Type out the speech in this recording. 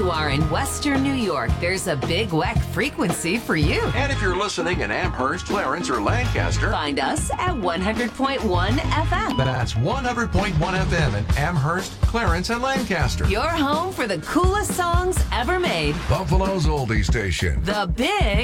are in Western New York, there's a Big Weck frequency for you. And if you're listening in Amherst, Clarence, or Lancaster, Find us at 100.1 FM. that's 100.1 FM in Amherst, Clarence, and Lancaster. Your home for the coolest songs ever made. Buffalo's oldie station. The Big